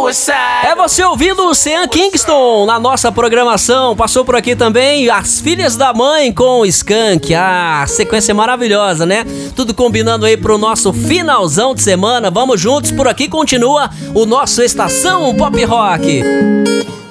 É você ouvindo o Sean Kingston na nossa programação. Passou por aqui também As Filhas da Mãe com o Skank. Ah, sequência maravilhosa, né? Tudo combinando aí pro nosso finalzão de semana. Vamos juntos, por aqui continua o nosso Estação Pop Rock.